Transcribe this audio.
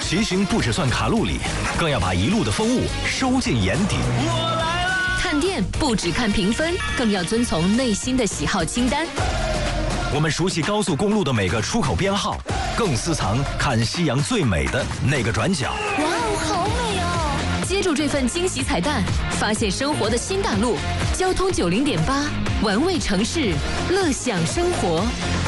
骑行不只算卡路里，更要把一路的风物收进眼底。 我来啦！ 看店不只看评分，更要遵从内心的喜好清单。 我们熟悉高速公路的每个出口编号，更私藏看夕阳最美的那个转角。 哇哦，好美哦！接住这份惊喜彩蛋，发现生活的新大陆。交通90.8，玩味城市，乐享生活。